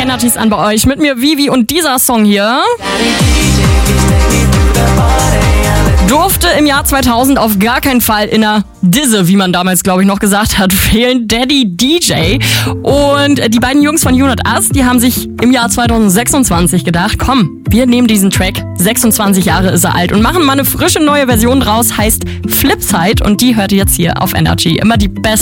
Energies an bei euch. Mit mir Vivi und dieser Song hier durfte im Jahr 2000 auf gar keinen Fall in der Disse, wie man damals, glaube ich, noch gesagt hat, fehlen. Daddy DJ. Und die beiden Jungs von You Not Us, die haben sich im Jahr 2026 gedacht, komm, wir nehmen diesen Track, 26 Jahre ist er alt, und machen mal eine frische neue Version draus, heißt Flipside, und die hört ihr jetzt hier auf Energy. Immer die beste